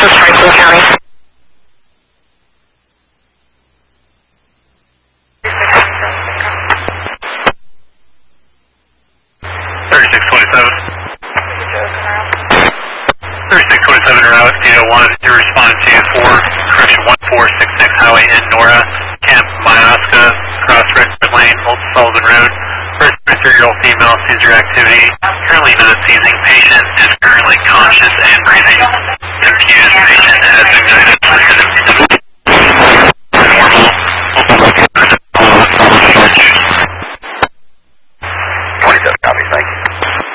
from Franklin County. Route, Data 1, you responded to 4, correction 1466 Highway in Nora, Camp Myaska, across Redwood Lane, Old Sullivan Road. First 30-year-old female sees your activity,